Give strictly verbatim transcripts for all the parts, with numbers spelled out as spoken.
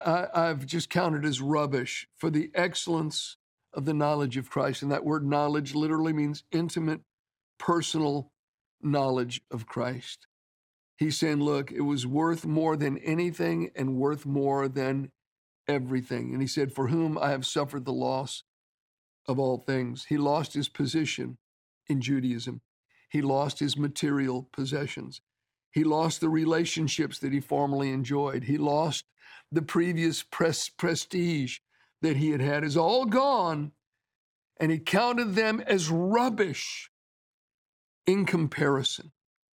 I, I've just counted as rubbish for the excellence of the knowledge of Christ. And that word knowledge literally means intimate, personal knowledge of Christ. He's saying, look, it was worth more than anything and worth more than everything. And he said, for whom I have suffered the loss of all things. He lost his position in Judaism. He lost his material possessions. He lost the relationships that he formerly enjoyed. He lost the previous pres- prestige that he had had is all gone, and he counted them as rubbish in comparison.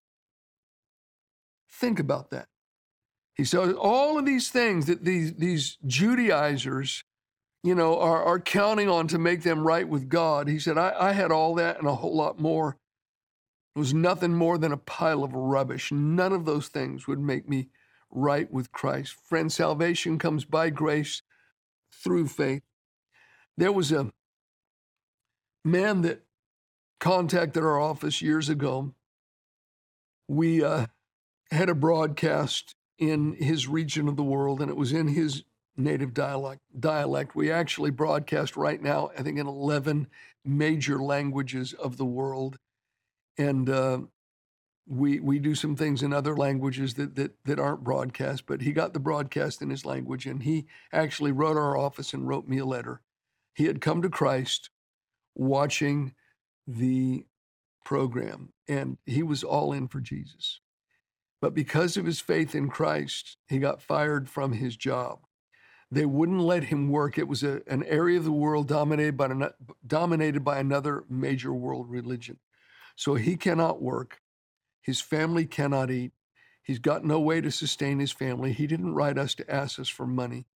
Think about that. He said all of these things that these, these Judaizers, you know, are, are counting on to make them right with God. He said, I, I had all that and a whole lot more. It was nothing more than a pile of rubbish. None of those things would make me right with Christ. Friend, salvation comes by grace through faith. There was a man that contacted our office years ago. We uh, had a broadcast in his region of the world, and it was in his native dialect. Dialect. We actually broadcast right now, I think, in eleven major languages of the world, and uh, we we do some things in other languages that that that aren't broadcast. But he got the broadcast in his language, and he actually wrote our office and wrote me a letter. He had come to Christ watching the program, and he was all in for Jesus. But because of his faith in Christ, he got fired from his job. They wouldn't let him work. It was a, an area of the world dominated by, an, dominated by another major world religion. So he cannot work. His family cannot eat. He's got no way to sustain his family. He didn't write us to ask us for money.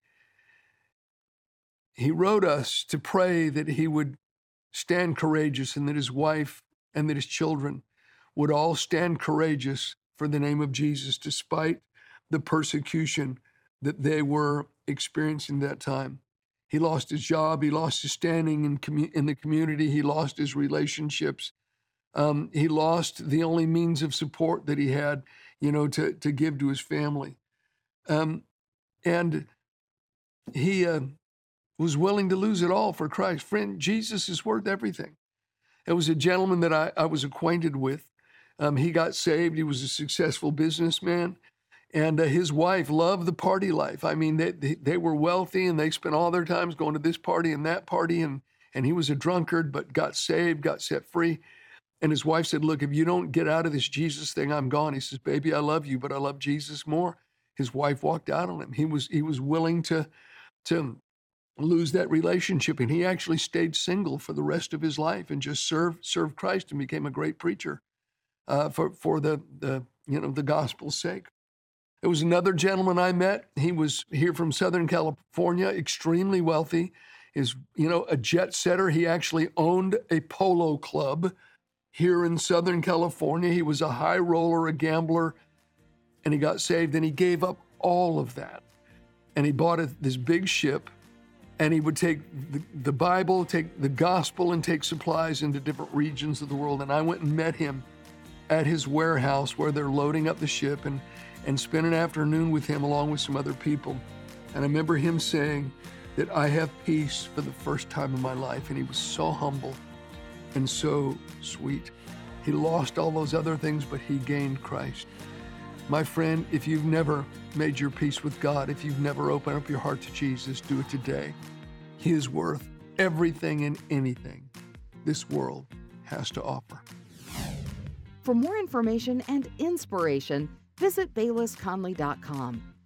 He wrote us to pray that he would stand courageous and that his wife and that his children would all stand courageous for the name of Jesus, despite the persecution that they were experiencing that time. He lost his job. He lost his standing in, commu- in the community. He lost his relationships. Um, he lost the only means of support that he had, you know, to, to give to his family. Um, and he uh, was willing to lose it all for Christ. Friend, Jesus is worth everything. There was a gentleman that I, I was acquainted with. Um, he got saved. He was a successful businessman. And uh, his wife loved the party life. I mean, they, they they were wealthy, and they spent all their times going to this party and that party. And, and he was a drunkard, but got saved, got set free. And his wife said, look, if you don't get out of this Jesus thing, I'm gone. He says, baby, I love you, but I love Jesus more. His wife walked out on him. He was he was willing to to lose that relationship. And he actually stayed single for the rest of his life and just served served Christ and became a great preacher uh, for, for the, the, you know, the gospel's sake. There was another gentleman I met. He was here from Southern California, extremely wealthy. Is, you know, a jet setter. He actually owned a polo club here in Southern California. He was a high roller, a gambler, and he got saved, and he gave up all of that. And he bought a, this big ship, and he would take the, the Bible, take the gospel, and take supplies into different regions of the world. And I went and met him at his warehouse where they're loading up the ship, and, and spent an afternoon with him along with some other people. And I remember him saying that I have peace for the first time in my life. And he was so humble and so sweet. He lost all those other things, but he gained Christ. My friend, if you've never made your peace with God, if you've never opened up your heart to Jesus, do it today. He is worth everything and anything this world has to offer. For more information and inspiration, visit bayless conley dot com.